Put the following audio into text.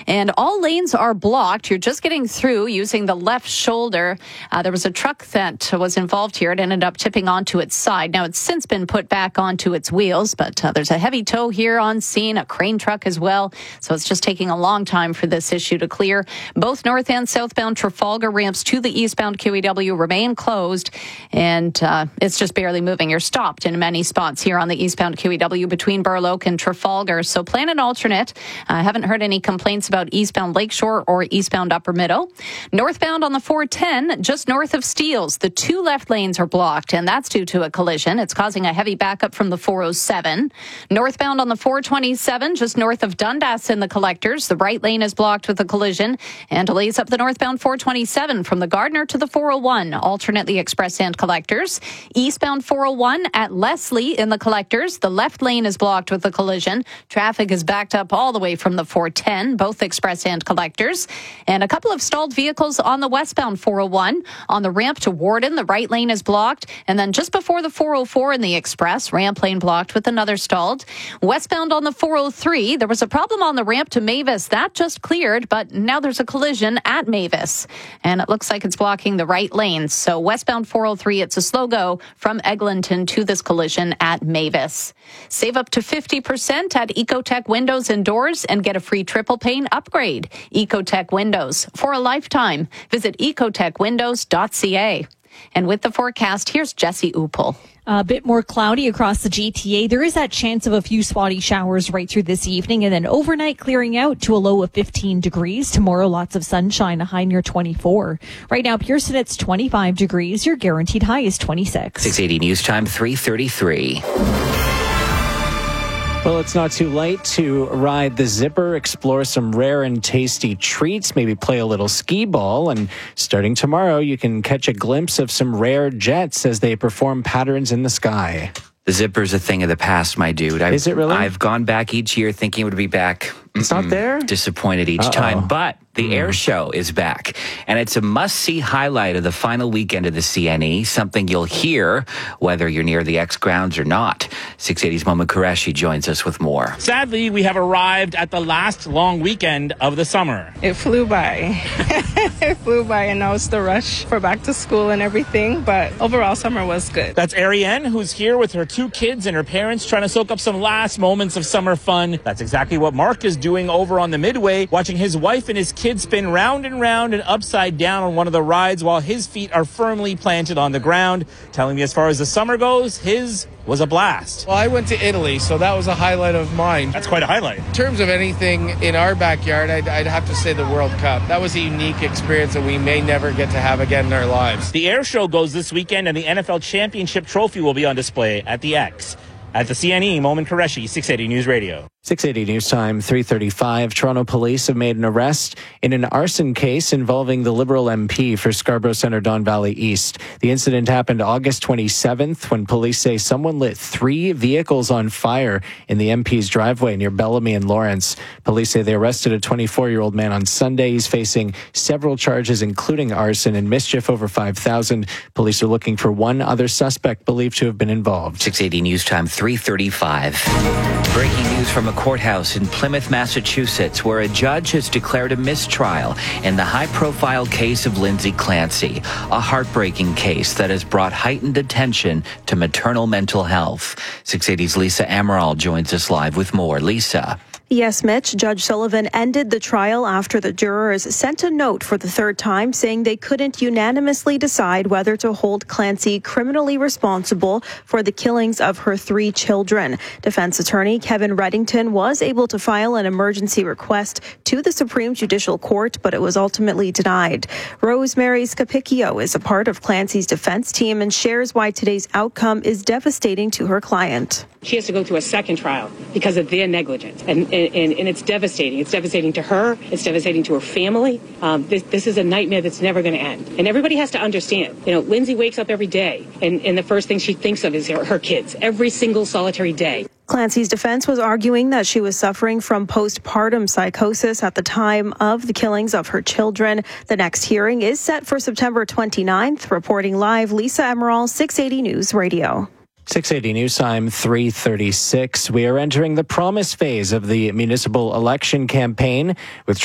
and all lanes are blocked. You're just getting through using the left shoulder. There was a truck that was involved here. It ended up tipping onto its side. Now, it's since been put back onto its wheels, but there's a heavy tow here on scene, a crane truck as well. So it's just taking a long time for this issue to clear. Both north and southbound Trafalgar ramps to the eastbound QEW remain closed, and it's just barely moving. You're stopped in many spots here on the eastbound QEW between Burloak and Trafalgar. So plan an alternate. I haven't heard any complaints about eastbound Lakeshore or eastbound Upper Middle. Northbound on the 410, just north of Steeles, the two left lanes are blocked, and that's due to a collision. It's causing a heavy backup from the 407. Northbound on the 427, just north of Dundas in the Collectors, the right lane is blocked with a collision, and delays up the northbound 427 from the Gardner to the 401, alternately express and Collectors. Eastbound 401 at Leslie in the Collectors, the left lane is blocked with a collision. Traffic is backed up all the way from the 410, both express and Collectors. And a couple of stalled vehicles on the westbound 401. On the ramp to Warden, the right lane is blocked. And then just before the 404 in the express, ramp lane blocked with another stalled. Westbound on the 403, there was a problem on the ramp to Mavis. That just cleared, but now there's a collision at Mavis. And it looks like it's blocking the right lane. So westbound 403, it's a slow go from Eglinton to this collision at Mavis. Save up to 50% at Ecotech Windows and Doors and get a free triple pane upgrade. Ecotech Windows for a lifetime. Visit ecotechwindows.ca. And with the forecast, here's Jesse Upel. A bit more cloudy across the GTA. There is that chance of a few spotty showers right through this evening, and then overnight clearing out to a low of 15 degrees. Tomorrow, lots of sunshine, a high near 24. Right now, Pearson, it's 25 degrees. Your guaranteed high is 26. 680 News Time, 3:33. Well, it's not too late to ride the Zipper, explore some rare and tasty treats, maybe play a little skee ball. And starting tomorrow, you can catch a glimpse of some rare jets as they perform patterns in the sky. The Zipper's a thing of the past, my dude. Is it really? I've gone back each year thinking it would be back. It's not there? Disappointed each time. But the air show is back, and it's a must-see highlight of the final weekend of the CNE, something you'll hear whether you're near the X grounds or not. 680's Momin Qureshi joins us with more. Sadly, we have arrived at the last long weekend of the summer. It flew by. It flew by, and now it's the rush for back to school and everything, but overall summer was good. That's Ariane, who's here with her two kids and her parents trying to soak up some last moments of summer fun. That's exactly what Mark is doing over on the Midway, watching his wife and his kids spin round and round and upside down on one of the rides while his feet are firmly planted on the ground. Telling me as far as the summer goes, his was a blast. Well, I went to Italy, so that was a highlight of mine. That's quite a highlight. In terms of anything in our backyard, I'd have to say the World Cup. That was a unique experience that we may never get to have again in our lives. The air show goes this weekend, and the NFL Championship trophy will be on display at the X. At the CNE, Momin Qureshi, 680 News Radio. 680 News Time, 3:35. Toronto police have made an arrest in an arson case involving the Liberal MP for Scarborough Centre, Don Valley East. The incident happened August 27th when police say someone lit 3 vehicles on fire in the MP's driveway near Bellamy and Lawrence. Police say they arrested a 24-year-old man on Sunday. He's facing several charges, including arson and mischief over $5,000. Police are looking for one other suspect believed to have been involved. 680 News Time, 3:35. Breaking news from a courthouse in Plymouth, Massachusetts, where a judge has declared a mistrial in the high-profile case of Lindsay Clancy, a heartbreaking case that has brought heightened attention to maternal mental health. 680's Lisa Amaral joins us live with more. Lisa. Yes, Mitch. Judge Sullivan ended the trial after the jurors sent a note for the third time saying they couldn't unanimously decide whether to hold Clancy criminally responsible for the killings of her 3 children. Defense attorney Kevin Reddington was able to file an emergency request to the Supreme Judicial Court, but it was ultimately denied. Rosemary Scapicchio is a part of Clancy's defense team and shares why today's outcome is devastating to her client. She has to go through a second trial because of their negligence. And it's devastating. It's devastating to her. It's devastating to her family. This is a nightmare that's never going to end. And everybody has to understand, Lindsay wakes up every day and the first thing she thinks of is her kids every single solitary day. Clancy's defense was arguing that she was suffering from postpartum psychosis at the time of the killings of her children. The next hearing is set for September 29th. Reporting live, Lisa Amaral, 680 News Radio. 680 News Time, 3:36. We are entering the promise phase of the municipal election campaign with